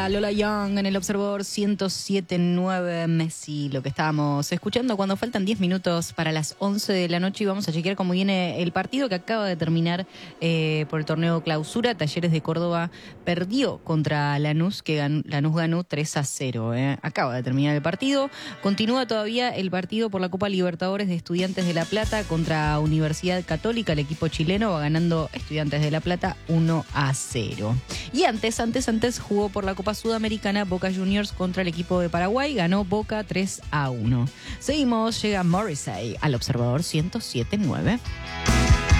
Lola Young en el Observador 107.9 Messi, lo que estábamos escuchando cuando faltan 10 minutos para las 11 de la noche y vamos a chequear cómo viene el partido que acaba de terminar por el torneo Clausura. Talleres de Córdoba perdió contra Lanús, Lanús ganó 3-0. Acaba de terminar el partido. Continúa todavía el partido por la Copa Libertadores de Estudiantes de La Plata contra Universidad Católica. El equipo chileno va ganando Estudiantes de La Plata 1-0. Y antes jugó por la Copa Sudamericana Boca Juniors contra el equipo de Paraguay, ganó Boca 3-1. Seguimos, llega Morrissey al Observador 107.9.